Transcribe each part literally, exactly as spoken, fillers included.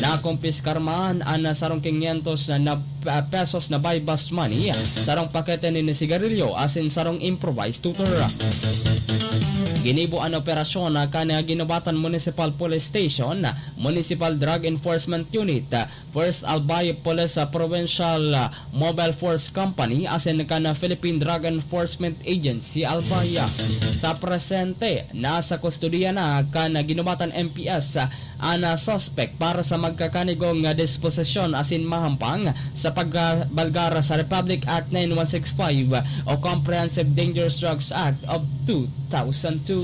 na kumpiskar man ang sarong quinientos na uh, pesos na buy bus money, sarong pakete ni sigarilyo asin sarong improvised tutor. Ginibo ang operasyon na kanya ginubatan Municipal Police Station, Municipal Drug Enforcement Unit, First Albay Police Provincial Mobile Force Company asin kana Philippine Drug Enforcement Agency Albay. Sa presente, nasa kustudiya na kana ginubatan M P S ana suspect para sa magkakanigong disposisyon asin mahampang sa pagbalgara sa Republic Act nine one six five o Comprehensive Dangerous Drugs Act of two thousand two.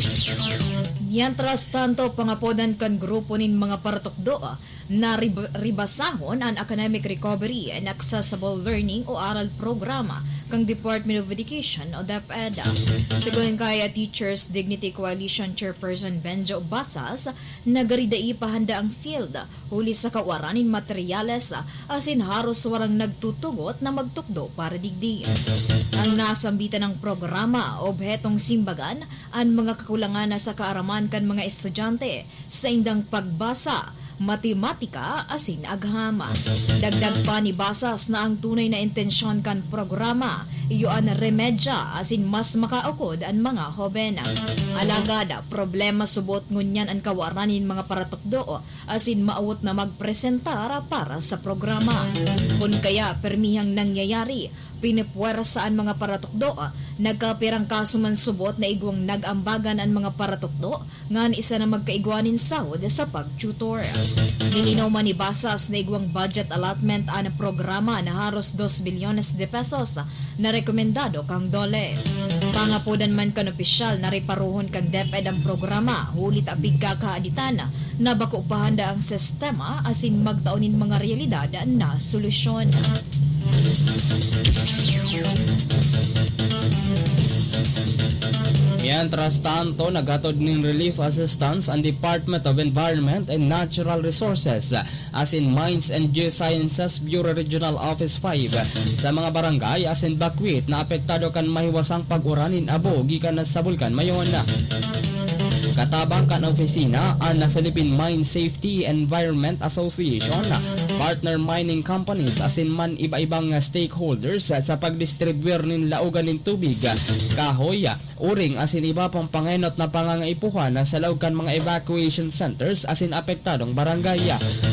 Mientras tanto, pangapodan kan grupo nin mga paratukdo na rib- ribasahon ang Academic Recovery and Accessible Learning o aral programa kang Department of Education o DepEd. Sigon kaya Teachers Dignity Coalition Chairperson Benjo Basas, nagaridai pahanda ang field huli sa kawaranin materyales asin haros warang nagtutugot na magtukdo para digdi. Ang nasambitan ng programa, obhetong simbagan ang mga kakulangan sa kaaraman kan mga estudyante sa indang pagbasa, matematika asin aghama. Dagdag pa ni Basas na ang tunay na intensyon kan programa iyo an remedya asin mas makaukod ang mga hoben. Alagada problema subot ngunyan ang kawaranin mga paratukdo asin maawot na magpresentar para sa programa. Kung kaya permihang nangyayari, pinipwersaan mga paratukdo, nagkapirang kaso man subot na igwang nagambagan ang mga paratukdo ngan isa na magkaigwanin sahod sa pag-tutor. Nilinaw man ni Basas na igwang budget allotment ang programa na haros dos bilyones de pesos na rekomendado kang dole. Pangapodan man kan opisyal na riparuhon kang DepEd ang programa, hulit abig kakaaditan na bako pahanda ang sistema asin magtaunin mga realidad na solusyon. Mientras tanto, nagatod ng relief assistance ang Department of Environment and Natural Resources as in Mines and Geosciences Bureau Regional Office five sa mga barangay as in Bakwit na apektado kan mahiwasang pag-uranin abo gikan sa bulkan mayon. Katabang kan opisina ang Philippine Mine Safety Environment Association, partner mining companies asin man iba-ibang stakeholders sa pagdistribuir nin laugan nin tubig, kahoy, uring asin iba pang pangenot na pangangaipuhan sa laugan mga evacuation centers asin apektadong barangay.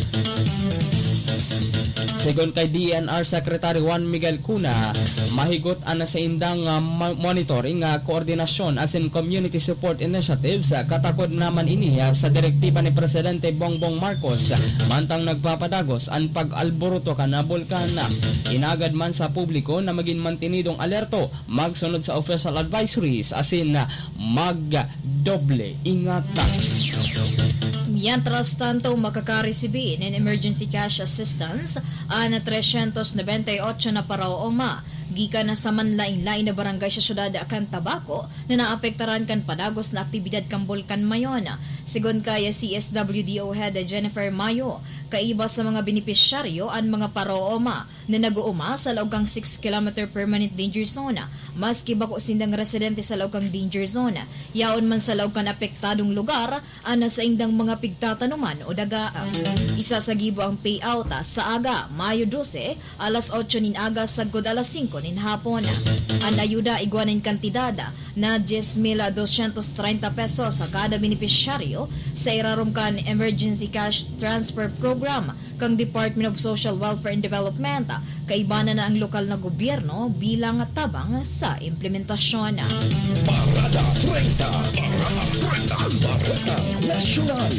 Sigon kay D N R Secretary Juan Miguel Cuna, mahigot ana sa indang uh, monitoring uh, koordinasyon asin community support initiatives uh, katakod naman ini uh, sa direktiba ni Presidente Bongbong Marcos uh, mantang nagpapadagos ang pag-alboruto ka na bulkan. Inagad man sa publiko na maging mantinidong alerto, magsunod sa official advisories asin uh, magdoble ingatan. Mientras tanto, makakaresibin ng emergency cash assistance ang three ninety-eight na paraoma gikan na sa manlain-lain na barangay sa syudad kan Tabaco na naapektaran kan padagos na aktibidad kan bulkan mayon. Sigon kaya C S W D O Head Jennifer Mayo, kaiba sa mga benepisyaryo ang mga paraoma na nag-uuma sa loob kang six kilometer permanent danger zone. Maski bako sindang residente sa loob kang danger zone, yaon man sa loob kan apektadong lugar ana sa indang mga pigtatanuman o daga. Isa sa gibo ang payout sa aga Mayo twelve, alas eight nin aga sagod alas five nin hapon. Ang ayuda iguanin kantidad na ten mil doscientos treinta pesos sa kada benepisyaryo sa irarom kan Emergency Cash Transfer Program kang Department of Social Welfare and Development. Kaibana na ang lokal na gobyerno bilang tabang sa implementasyon. Parada treinta, Parada treinta, Parada Nacional.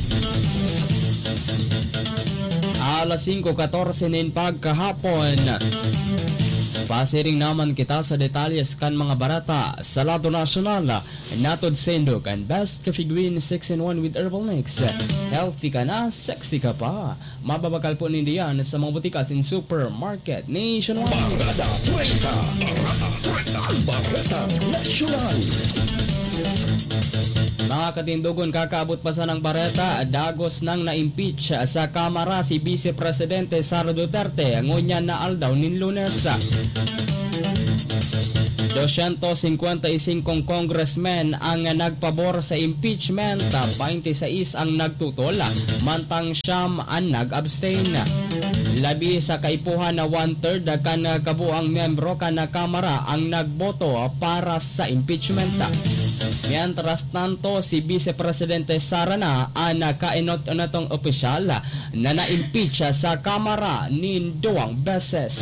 Alas five fourteen nin pagkahapon. Pasiring naman kita sa detalles kan mga barata sa lado nasyonal. Natod sendok and best coffee green six in one with herbal mix. Healthy ka na, sexy ka pa. Mababakal po nindiyan sa mga butikas in supermarket nationwide. Parada treinta, Parada treinta, Parada Nacional. Mga katindugon, kakaabot pa sa ng bareta, dagos nang na-impeach sa Kamara si Vice Presidente Sara Duterte, ngunyan na aldaw nin Lunes. two hundred fifty-five congressmen ang nagpabor sa impeachment, twenty-six ang nagtutol, mantang siyam ang nag-abstain. Labi sa kaipuhan na one-third kan kabuang membro kan Kamara ang nagboto para sa impeachment. Mientras tanto, si Vice Presidente Sara na ang kainot na tong opisyal na na-impeach sa Kamara ni duwang beses.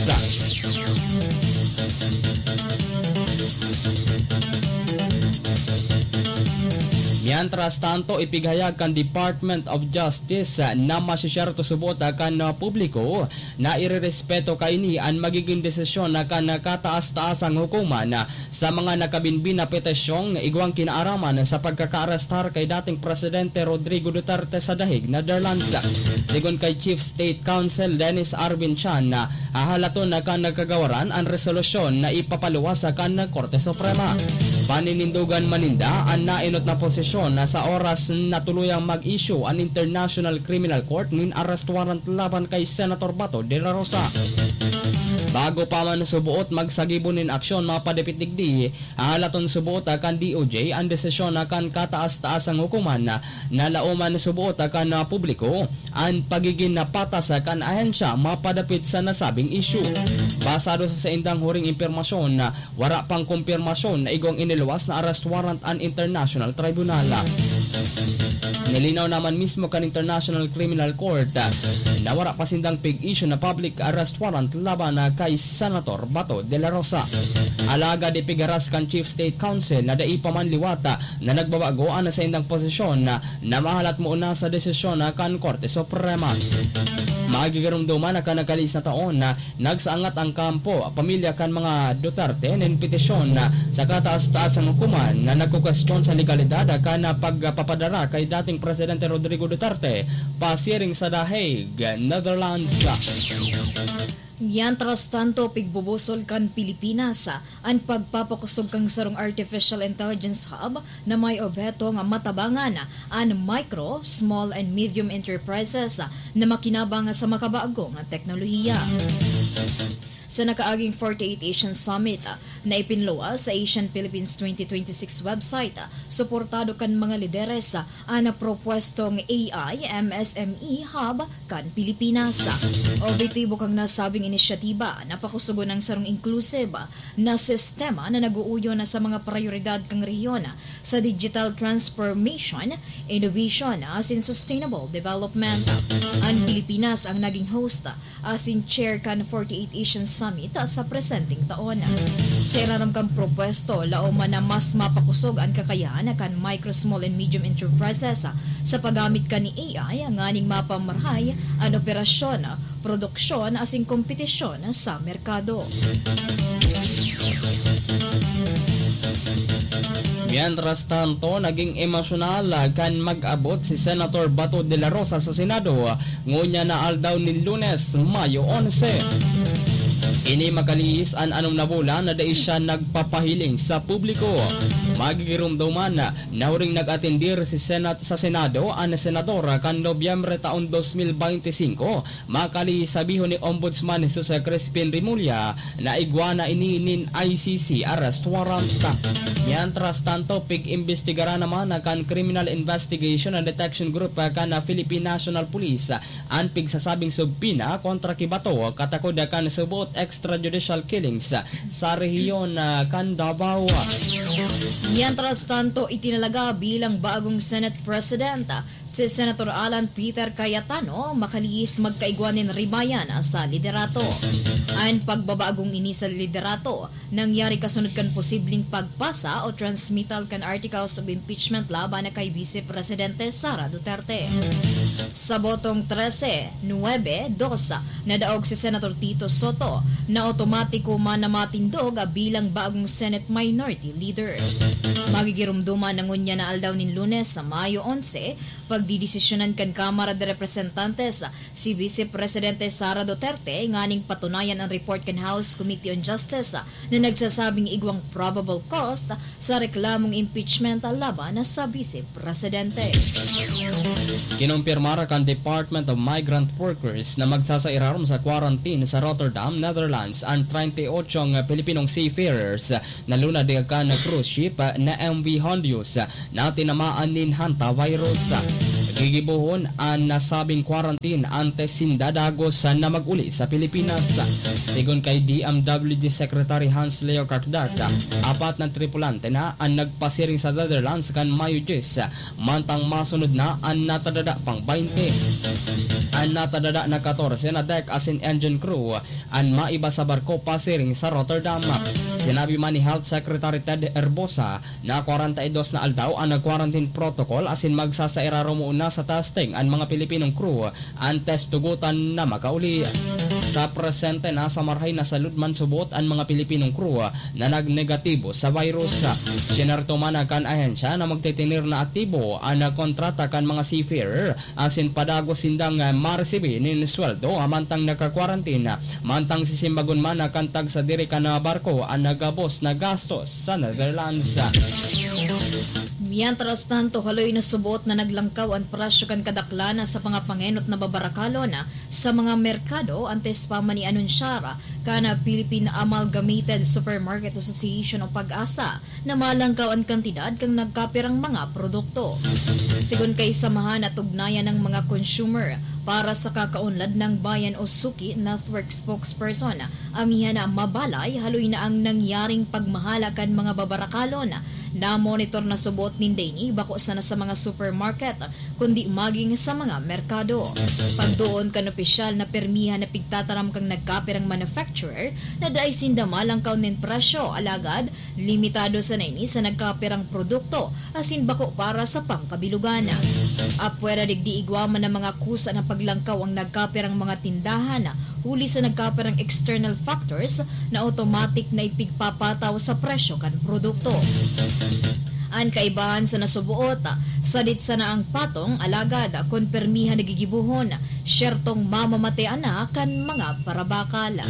Mientras tanto, ipigayag kan Department of Justice na masishare to subot kan publiko na irerespeto kaini ang magiging desisyon na kan kataas-taasang hukuman sa mga nakabinbin na petisyong igwang kinaaraman sa pagkaka-arrestar kay dating Presidente Rodrigo Duterte sa dahig Netherlands. Sigon kay Chief State Counsel Dennis Arvin Chan na ahalaton na kan nagkagawaran ang resolusyon na ipapaluwas sa kan Korte Suprema. Paninindugan maninda ang nainot na posisyon na sa oras na tuluyang mag-issue ang International Criminal Court nin arrest warrant laban kay Senator Bato de la Rosa. Bago pa man subuot magsagibo nin aksyon mapadepitdigdi, ahalaton subuot kan D O J ang desisyon na kan kataas-taasang hukuman na nalauman subuot kan publiko ang pagiging napatas kan ahensya mapadapit sa nasabing issue. Basado sa saindang huring impormasyon na wara pang kumpirmasyon na igong iniluwas na arrest warrant ang International Tribunal. Nilinaw naman mismo kan International Criminal Court na wara pasindang pig-issue na public arrest warrant laban kay Senator Bato de la Rosa. Alaga di pigaras kan Chief State Counsel na dai pa man liwata na nagbabagoan na sa indang posisyon na namahalat mo na sa desisyon na kan Korte Suprema. Magigarumduman na kanakalis na taon na nagsaangat ang kampo pamilya kan mga Duterte nin petisyon na sa kataas-taasang hukuman na nagkukwestiyon sa legalidad kan pagpapadara kay dating Presidente Rodrigo Duterte pasiring sa The Hague, Netherlands. Mientras tanto, pigbubusol kan Pilipinas ang pagpapakusog kang sarong Artificial Intelligence Hub na may objeto nga matabangan ang micro, small and medium enterprises na makinabang sa makabagong teknolohiya. Sa nakaaging forty-eight Asian Summit uh, na ipinluwa sa Asian Philippines twenty twenty-six website, uh, suportado kan mga lideres uh, ang propwestong A I M S M E Hub kan Pilipinas. Uh, Objektibo kang nasabing inisyatiba na pakusugo ng sarong inclusive uh, na sistema na nag-uuyo na sa mga prioridad kang rehiyon uh, sa digital transformation, innovation uh, as in sustainable development. Uh, ang Pilipinas ang naging host uh, as in chair kan forty-eight Asian Summit sa presenting taon. Sa iraram kang propwesto, laoman na mas mapakusog ang kakayahan kan micro, small and medium enterprises sa paggamit ka ni A I ang aning mapamarhay ang operasyon, produksyon asing kompetisyon sa merkado. Mientras tanto, naging emosyonal kan mag-abot si Senator Bato de la Rosa sa Senado ngunya na aldaw ni Lunes, Mayo eleven. Ini makaliis an anong na bulan na dai siya nagpapahiling sa publiko. Magigirumduman na nauring nag-atendir si Senat sa Senado ang senadora kan Nobyembre taon twenty twenty-five. Makali sabihon ni Ombudsman Jose Crispin Rimulya na igwana ininin I C C arrest warrant. Mientras tanto, pig-imbestigara naman kan Criminal Investigation and Detection Group kan Philippine National Police ang pigsasabing subpina kontra kibato katakod kan subot extrajudicial killings sa rehiyon kan Davao. Mientras tanto, itinalaga bilang bagong Senate President si Senator Alan Peter Cayetano makaliis magkaigwanin ribayan sa liderato. Ang pagbabagong ini sa liderato nangyari kasunod kan posibleng pagpasa o transmittal kan articles of impeachment laban na kay Vice Presidente Sara Duterte. Sa botong thirteen nine two nadaog si Senator Tito Soto na otomatiko man na matindog bilang bagong Senate Minority Leader. Magigirumduman ng unya na aldaw nin Lunes sa Mayo eleven, pagdidesisyonan kan Kamara de Representantes si Vice Presidente Sara Duterte nganing patunayan ang report kan House Committee on Justice na nagsasabing igwang probable cause sa reklamong impeachment laban sa Vice Presidente. Kinumpirmara kan Department of Migrant Workers na magsasairarom sa quarantine sa Rotterdam, Netherlands ang thirty-eight nga Pilipinong seafarers na luna de ka na cruise ship na M V Hondius na tinamaan nin hantavirus. Gigibuhon ang nasabing quarantine antes sindadagos na mag-uli sa Pilipinas. Sigon kay D M W D Secretary Hans Leo Kakdak, apat na tripulante na ang nagpasiring sa Netherlands kan Mayo ten, mantang masunod na ang natadada pang twenty. Ang natadada na fourteen na deck as in engine crew ang maiba sa barko pasiring sa Rotterdam. Sinabi man ni Health Secretary Ted Herbosa na forty-two na aldaw ang nag-quarantine protocol as in magsasairaro muna sa testing ang mga Pilipinong crew antes tugutan na makauli. Sa presente na sa marhay na saludman subot ang mga Pilipinong crew na nagnegatibo sa virus. Sinarto man kan ahensya na magtitinir na aktibo ang kontrata kan mga seafarer asin padago sindang maresibi nin sweldo amantang naka-quarantine, mantang sisimbagon man kan tag sa diri kan na barko ang nagabos na gastos sa Netherlands. Mientras tanto, haloy na subot na naglangkaw ang presyo kan kadaklana sa pangapangenot na babarakalo na sa mga merkado antes pa man i-anunsyara kana Philippine Amalgamated Supermarket Association o Pag-asa na malangkaw ang kantidad kang nagkapirang mga produkto. Sigon kay samahan at ugnayan ng mga consumer para sa kakaunlad ng bayan o suki network spokesperson, amihan na mabalay haloy na ang nangyaring pagmahala kan mga babarakalo na na monitor na subot nindeni bako sana sa mga supermarket kundi maging sa mga merkado. Pagdoon kan opisyal na permihan na pigtataram kang nagkapirang manufacturer na daay sindama lang kaunin presyo alagad limitado sa naini sa nagkapirang produkto asin bako para sa pangkabilugana. Apwera digdi igwaman ng mga kusa ng paglangkaw ang nagkapirang mga tindahan huli sa nagkapirang external factors na automatic na ipigpapataw sa presyo kan produkto. Ang kaibahan sa nasubuot, sadit sa na ang patong alagad kon permihan nagigibuhon, syertong mamamatean na kan mga parabakala.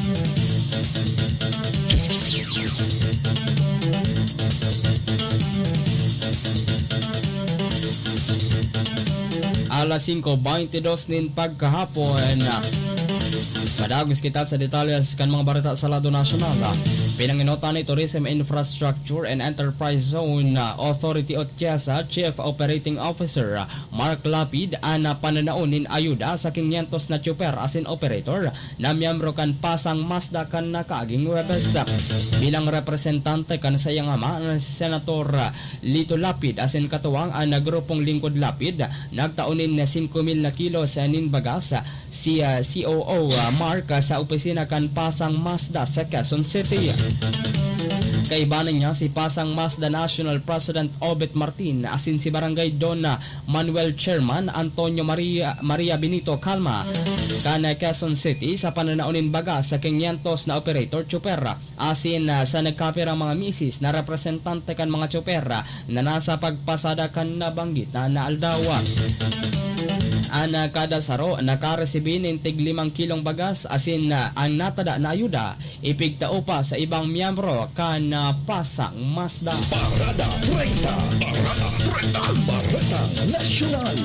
Alas five twenty-two nin pagkahapon. Padagos kita sa detalles kan mga barata sa lado nasyonal. Pinanginota ni Tourism Infrastructure and Enterprise Zone Authority o T I E S A Chief Operating Officer Mark Lapid ang pananaunin ayuda sa five hundred na chopper asin operator na miyembro kan Pasang Mazda kan nakaaging Webes. Bilang representante kan sa iyang ama na si Senator Lito Lapid asin katuwang ang grupong lingkod Lapid nagtaunin na five mil na kilos nin bagas si uh, C O O uh, Mark uh, sa opisina kan Pasang Mazda sa Quezon City. Kaibanan niya si Pasang Mazda National President Obet Martin asin si Barangay Dona Manuel Chairman Antonio Maria Maria Benito Calma kan Quezon City sa pananaunin baga sa five hundred na operator chopper asin uh, sa nagkapira mga misis na representante kan mga chopper na nasa pagpasada kan nabanggit na naaldawa. Ana kada saro nakaresibi nin tig limang kilong bagas asin na ang natada na ayuda ipigtao pa sa ibang miyembro kan uh, Pasang Mazda. Parada thirty, Parada thirty, Barata Nacional.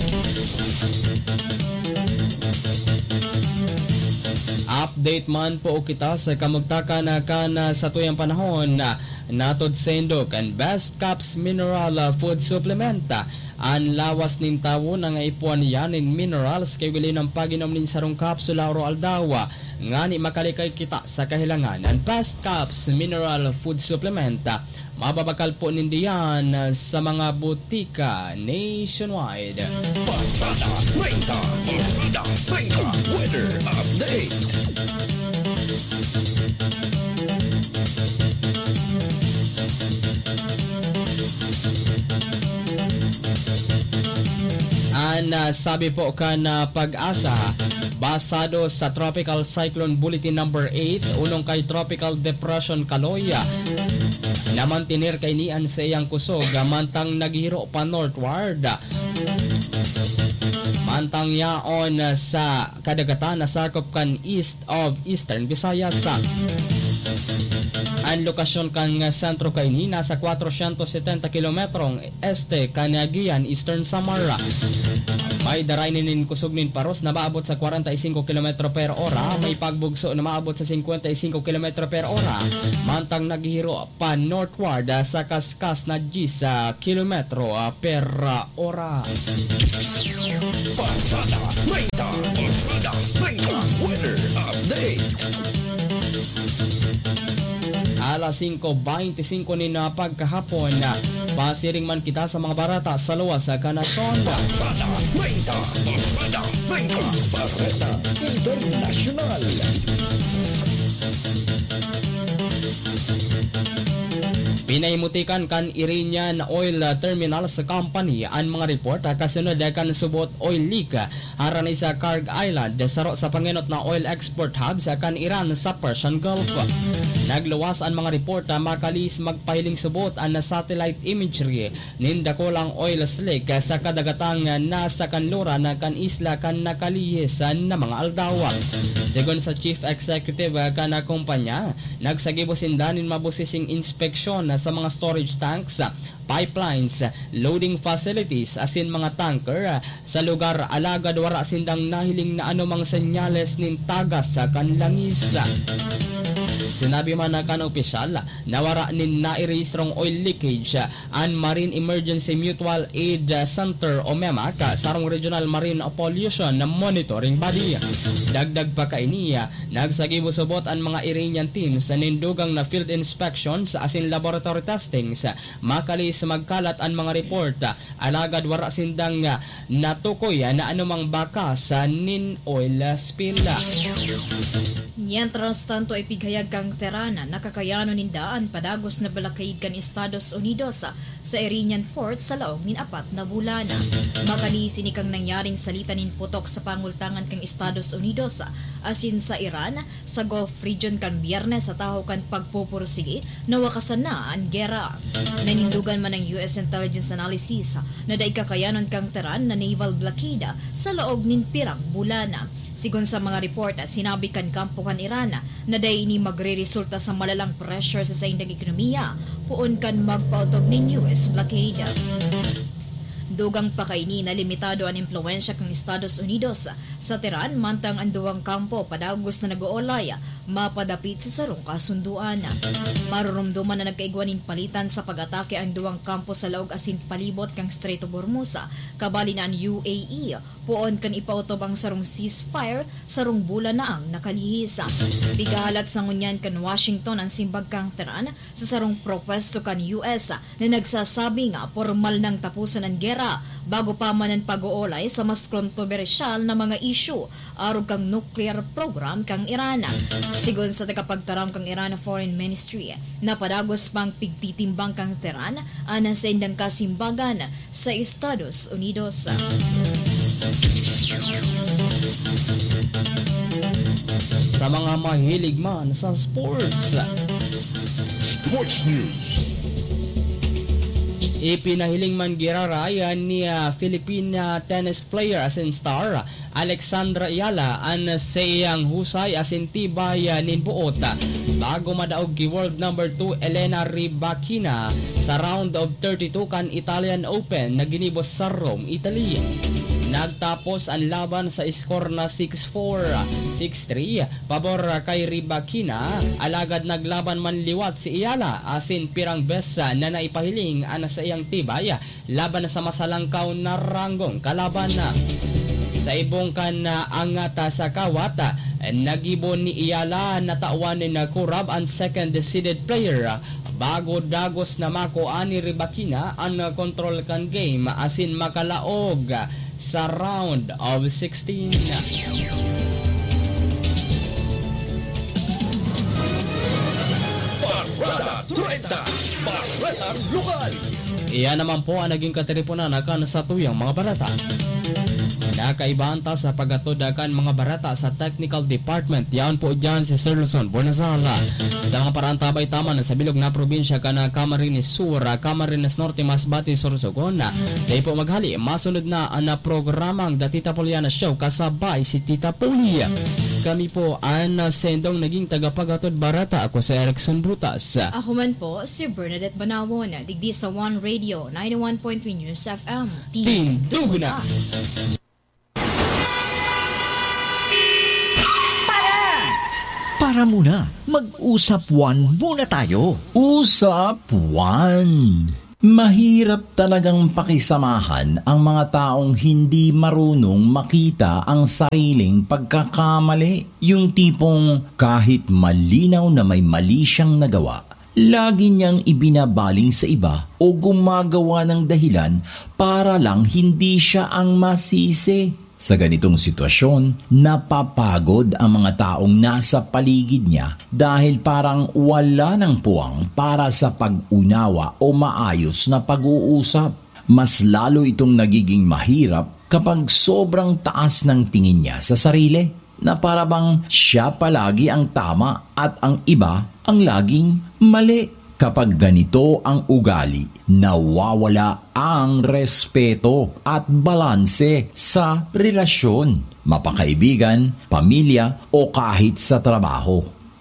Update man po kita sa kamugtaka na kana sa tuyang panahon na natod sendo kan Best Caps Mineral Food Supplement. Ang lawas nin tawo na nga ipuan yan nin minerals kay wili ng paginom nin sarong kapsula oro aldawa nga ni makalikay kita sa kahilangan ang Best Caps Mineral Food Supplement. Mababakal po nindiyan sa mga butika nationwide. Parada thirty, Parada thirty, Weather Update. Ana uh, sabi po ka na Pag-asa, basado sa Tropical Cyclone Bulletin number eight, unong kay Tropical Depression Kaloya, naman tinir kay nian sa iyang kusog, mantang naghiro pa northward. Mantang yaon sa kadagatan na sakop kan east of Eastern Visayas. Ang lokasyon kang sentro kay ni nasa four hundred seventy kilometrong este kanagian Eastern Samara. May daraynin kusog nin paros na maabot sa forty-five kilometro per ora, may pagbugso na maabot sa fifty-five kilometro per ora, mantang naghiro pa northward sa kaskas na ten kilometro per ora. Barkada Treinta, Barkada Treinta, weather update. Alas five twenty-five ni na pagkahapon na pasiring man kita sa mga barata sa luwas sa kanasyon. Barkada Treinta, Barkada Treinta, Barkada International. Pinaimutikan kan Iranian Oil Terminal sa company ang mga report kasunod kan subot oil leak aran sa Karg Island saro sa pangenot na oil export hub sa kan Iran sa Persian Gulf. Nagluwas ang mga report na makalis magpahiling subot ang satellite imagery nin dakolang oil slick sa kadagatang nasa kanluran na kan isla kan nakalihisan na mga aldawa. Sigon sa Chief Executive kan na kumpanya, nagsagibo sindanin mabusising inspeksyon sa mga storage tanks, pipelines, loading facilities asin mga tanker sa lugar alagad wara sindang nahiling na anumang senyales nin tagas sa kanlangis. Sinabi man na kan opisyal na wara nin nairehistrong oil leakage ang Marine Emergency Mutual Aid Center o MEMAC sarong Regional Marine Pollution Monitoring Body. Dagdag pa kainiya, nagsagibo subot ang mga Iranian teams sa nindugang na field inspections asin laboratory testings, makalis magkalat ang mga report alagad wara sindang natukoy na anumang bakas sa nin oil spill. Mientras tanto ay pighayag kang terana nakakayano nindaan padagos na balakaid kan Estados Unidos sa, sa Iranian port sa laong nin apat na bulana. Makalisi ni kang nangyaring salita nin putok sa pangultangan kang Estados Unidos asin sa Iran sa Gulf region kan Biyernes sa taho kan pagpupursige na wakasan na ang gera. Nanindugan man ng U S Intelligence Analysis na daig kakayanon kang teran na naval blockade sa laog nin pirang bulana. Sigon sa mga report, sinabi kan kampuhan Iran na day ini magre-resulta sa malalang pressure sa saindang ekonomiya puon kan magpautog nin U S blockade. Dugang pa kaini na limitado ang impluensya kang Estados Unidos sa Tehran mantang ang duwang kampo padagos na nag-oolay mapadapit sa sarong kasunduan. Marurumduman na nagkaigwanin palitan sa pag-atake ang duwang kampo sa laog asin palibot kang Strait of Hormuz kabali na ang U A E puon kan ipautob ang sarong ceasefire sarong bulan na ang nakalihis. Bigahalat sa ngunyan kan Washington ang simbag kang Tehran sa sarong propwesto kan U S na nagsasabi nga formal nang tapuson ang gera bago pa man ang pag-uolay sa mas kontrobersyal na mga issue arog kang nuclear program kang Iran. Sigon sa tagapagtaram kang Iran Foreign Ministry, napadagos pang pigtitimbang kang Tehran ana sa indang kasimbagan sa Estados Unidos. Sa mga mahilig man sa sports, Sports News. ipinahiling man girarayan ni uh, Philippine uh, tennis player as in star Alexandra Ayala ang sa iyang husay as in tibay uh, ninbuot bago madaog gi world number two Elena Rybakina sa round of thirty-two kan Italian Open na ginibos sa Rome, Italy. Nagtapos ang laban sa score na six four, six three pabor kay Rybakina. Alagad naglaban man liwat si Ayala asin pirang bes na naipahiling ana sa iyang tibay laban sa masalangkaw na ranggong kalaban. Sa ibong kan angata sa kawata, nagibon ni Ayala na tawanin na kurab ang second seeded player bago dagos na mako ani Rybakina ang control kan game asin makalaog sa round of sixteen. Barkada Treinta, Baretang Lokal. Iyan naman po ang naging kateripunan akan sa tuyang mga barata. Nakaibahan ta sa pagatudakan mga barata sa technical department. Yan po dyan si Sir Luzon Buenasala. Sa mga paraan tabay tama na sa bilog na probinsya ka na Camarines Sur, Camarines Norte, Masbate, Sorsogon. Dahil po maghali, masunod na ang programang The Tita Poliana Show kasabay si Tita Polia. Kami po ang sendong naging tagapagatod barata. Ako si Erickson Brutas. Ako man po si Bernadette Banawon, digdi sa One Radio ninety-one point three News F M. Team Duguna. Para muna, mag-usap one muna tayo. Usap one. Mahirap talagang pakisamahan ang mga taong hindi marunong makita ang sariling pagkakamali. Yung tipong kahit malinaw na may mali siyang nagawa, lagi niyang ibinabaling sa iba o gumagawa ng dahilan para lang hindi siya ang masisi. Sa ganitong sitwasyon, napapagod ang mga taong nasa paligid niya dahil parang wala ng puwang para sa pag-unawa o maayos na pag-uusap. Mas lalo itong nagiging mahirap kapag sobrang taas ng tingin niya sa sarili, na para bang siya palagi ang tama at ang iba ang laging mali. Kapag ganito ang ugali, nawawala ang respeto at balanse sa relasyon, mapakaibigan, pamilya o kahit sa trabaho.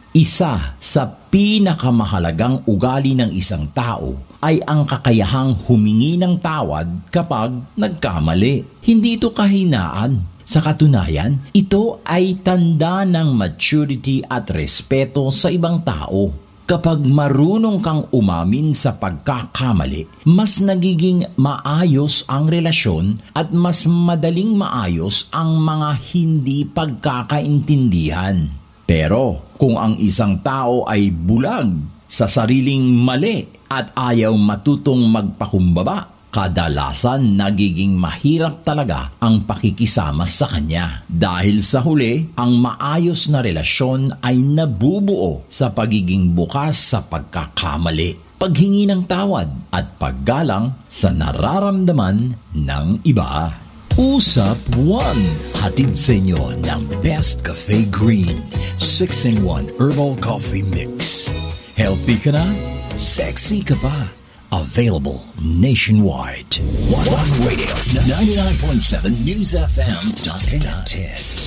Isa sa pinakamahalagang ugali ng isang tao ay ang kakayahang humingi ng tawad kapag nagkamali. Hindi ito kahinaan. Sa katunayan, ito ay tanda ng maturity at respeto sa ibang tao. Kapag marunong kang umamin sa pagkakamali, mas nagiging maayos ang relasyon at mas madaling maayos ang mga hindi pagkakaintindihan. Pero kung ang isang tao ay bulag sa sariling mali at ayaw matutong magpakumbaba, kadalasan nagiging mahirap talaga ang pakikisama sa kanya. Dahil sa huli, ang maayos na relasyon ay nabubuo sa pagiging bukas sa pagkakamali, paghingi ng tawad at paggalang sa nararamdaman ng iba. Usap one, hatid sa inyo ng Best Cafe Green six in one Herbal Coffee Mix. Healthy ka na? Sexy ka pa? Available nationwide. One, One Radio ninety-nine point seven News F M dot net.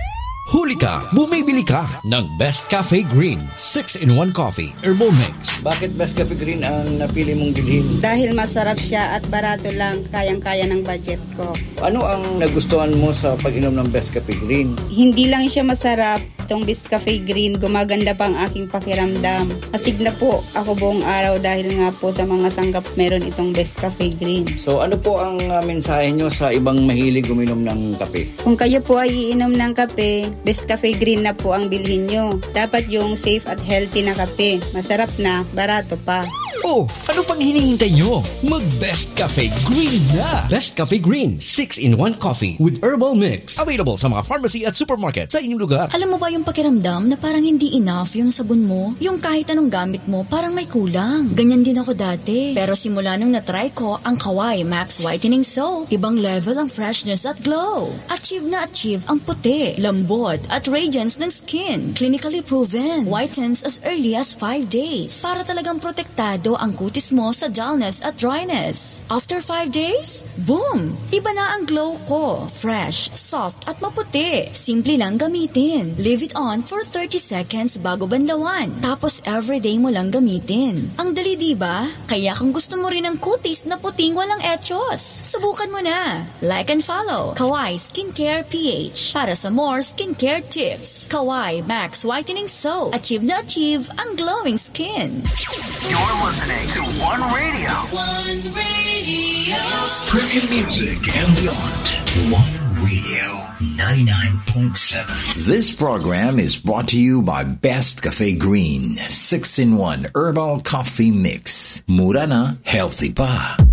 Huli ka, bumibili ka ng Best Cafe Green six in one Coffee Herbal Mix. Bakit Best Cafe Green ang napili mong bilhin? Dahil masarap siya at barato lang, kayang-kaya ng budget ko. Ano ang nagustuhan mo sa pag-inom ng Best Cafe Green? Hindi lang siya masarap, itong Best Cafe Green, gumaganda pa ang aking pakiramdam. Asig na po ako buong araw dahil nga po sa mga sanggap meron itong Best Cafe Green. So ano po ang uh, mensahe nyo sa ibang mahilig uminom ng kape? Kung kayo po ay iinom ng kape, Best Cafe Green na po ang bilhin nyo. Dapat yung safe at healthy na kape. Masarap na, barato pa. Oh, ano pang hinihintay nyo? Mag-Best Cafe Green na! Best Cafe Green six in one Coffee with Herbal Mix. Available sa mga pharmacy at supermarket sa inyong lugar. Alam mo ba yung pakiramdam na parang hindi enough yung sabon mo? Yung kahit anong gamit mo, parang may kulang. Ganyan din ako dati. Pero simula nung natry ko ang Kawai Max Whitening Soap, ibang level ang freshness at glow. Achieve na achieve ang puti, lambot at radiance ng skin. Clinically proven. Whitens as early as five days. Para talagang protektado ang kutis mo sa dullness at dryness. After five days, boom! Iba na ang glow ko. Fresh, soft at maputi. Simple lang gamitin. Leave it on for thirty seconds bago banlawan. Tapos everyday mo lang gamitin. Ang dali, diba? Kaya kung gusto mo rin ng kutis na puting walang etchos, subukan mo na. Like and follow Kawai Skincare P H para sa more skincare tips. Kawai Max Whitening Soap. Achieve na achieve ang glowing skin. You're listening to One Radio. One Radio. Premium music and beyond. One Radio ninety-nine point seven. This program is brought to you by Best Cafe Green six in one Herbal Coffee Mix. Mura na, healthy pa.